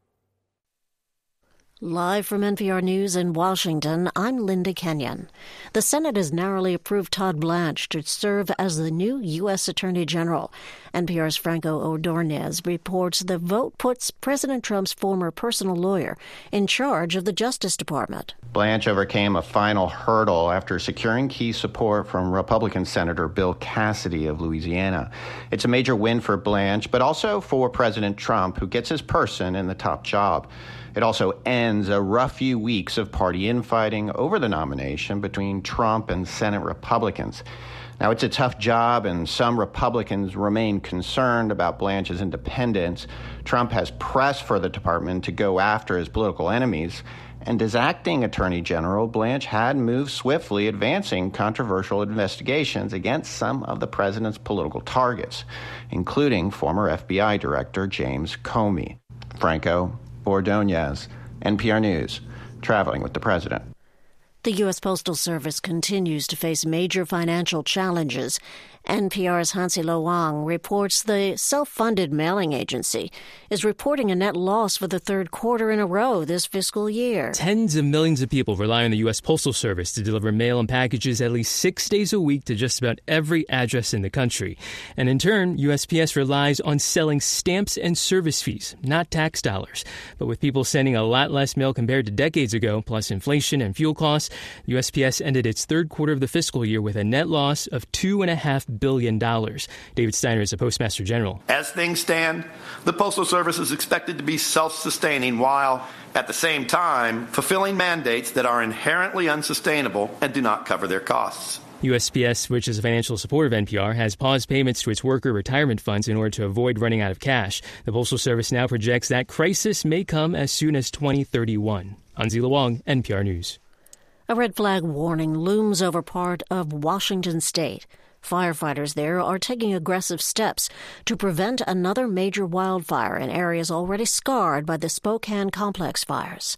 Live from NPR News in Washington, I'm Linda Kenyon. The Senate has narrowly approved Todd Blanche to serve as the new U.S. Attorney General. NPR's Franco Ordonez reports the vote puts President Trump's former personal lawyer in charge of the Justice Department. Blanche overcame a final hurdle after securing key support from Republican Senator Bill Cassidy of Louisiana. It's a major win for Blanche, but also for President Trump, who gets his person in the top job. It also ends a rough few weeks of party infighting over the nomination between Trump and Senate Republicans. Now, it's a tough job, and some Republicans remain concerned about Blanche's independence. Trump has pressed for the department to go after his political enemies. And as acting Attorney General, Blanche had moved swiftly, advancing controversial investigations against some of the president's political targets, including former FBI Director James Comey. Franco Ordonez, NPR News, traveling with the president. The U.S. Postal Service continues to face major financial challenges. NPR's Hansi Lo Wang reports the self-funded mailing agency is reporting a net loss for the third quarter in a row this fiscal year. Tens of millions of people rely on the U.S. Postal Service to deliver mail and packages at least 6 days a week to just about every address in the country. And in turn, USPS relies on selling stamps and service fees, not tax dollars. But with people sending a lot less mail compared to decades ago, plus inflation and fuel costs, USPS ended its third quarter of the fiscal year with a net loss of $2.5 billion. David Steiner is the Postmaster General. As things stand, the Postal Service is expected to be self-sustaining while, at the same time, fulfilling mandates that are inherently unsustainable and do not cover their costs. USPS, which is a financial support of NPR, has paused payments to its worker retirement funds in order to avoid running out of cash. The Postal Service now projects that crisis may come as soon as 2031. Hansi Lo Wang, NPR News. A red flag warning looms over part of Washington state. Firefighters there are taking aggressive steps to prevent another major wildfire in areas already scarred by the Spokane complex fires.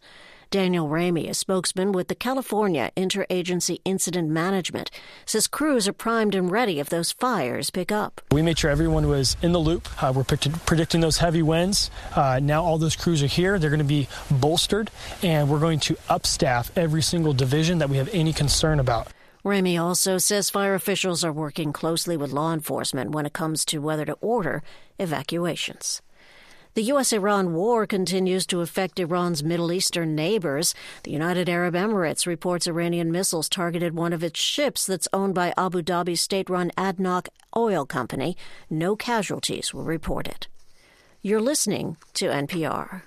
Daniel Ramey, a spokesman with the California Interagency Incident Management, says crews are primed and ready if those fires pick up. We made sure everyone was in the loop. We're predicting those heavy winds. Now all those crews are here. They're going to be bolstered, and we're going to upstaff every single division that we have any concern about. Ramey also says fire officials are working closely with law enforcement when it comes to whether to order evacuations. The U.S.-Iran war continues to affect Iran's Middle Eastern neighbors. The United Arab Emirates reports Iranian missiles targeted one of its ships that's owned by Abu Dhabi's state-run ADNOC oil company. No casualties were reported. You're listening to NPR.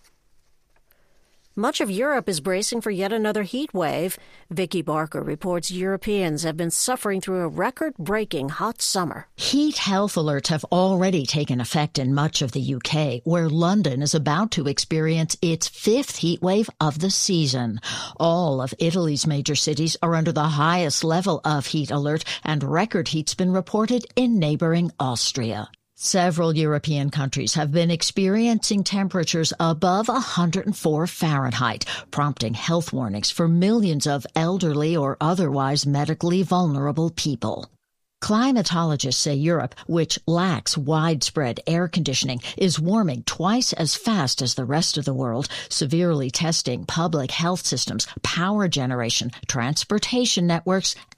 Much of Europe is bracing for yet another heat wave. Vicky Barker reports Europeans have been suffering through a record-breaking hot summer. Heat health alerts have already taken effect in much of the UK, where London is about to experience its fifth heat wave of the season. All of Italy's major cities are under the highest level of heat alert, and record heat's been reported in neighboring Austria. Several European countries have been experiencing temperatures above 104 Fahrenheit, prompting health warnings for millions of elderly or otherwise medically vulnerable people. Climatologists say Europe, which lacks widespread air conditioning, is warming twice as fast as the rest of the world, severely testing public health systems, power generation, transportation networks,